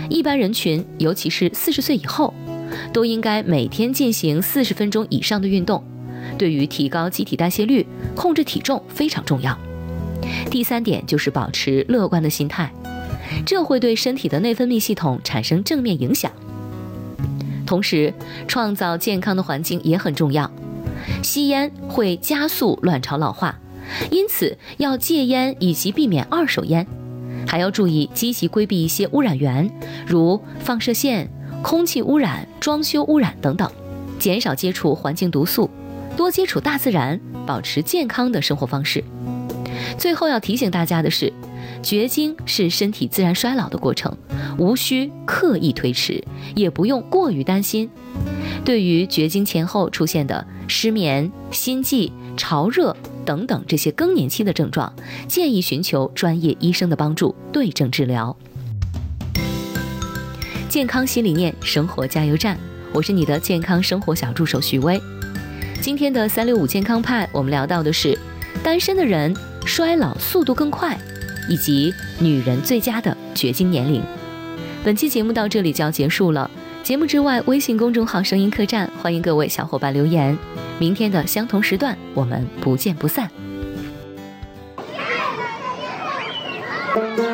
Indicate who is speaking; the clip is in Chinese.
Speaker 1: 一般人群，尤其是40岁以后，都应该每天进行40分钟以上的运动，对于提高机体代谢率、控制体重非常重要。第3点就是保持乐观的心态，这会对身体的内分泌系统产生正面影响。同时，创造健康的环境也很重要。吸烟会加速卵巢老化，因此要戒烟以及避免二手烟，还要注意积极规避一些污染源，如放射线、空气污染、装修污染等等，减少接触环境毒素，多接触大自然，保持健康的生活方式。最后要提醒大家的是，绝经是身体自然衰老的过程，无需刻意推迟，也不用过于担心。对于绝经前后出现的失眠、心悸、潮热等等这些更年期的症状，建议寻求专业医生的帮助，对症治疗。健康新理念，生活加油站，我是你的健康生活小助手许薇。今天的365健康派，我们聊到的是单身的人衰老速度更快，以及女人最佳的绝经年龄。本期节目到这里就要结束了，节目之外，微信公众号声音客栈，欢迎各位小伙伴留言。明天的相同时段，我们不见不散。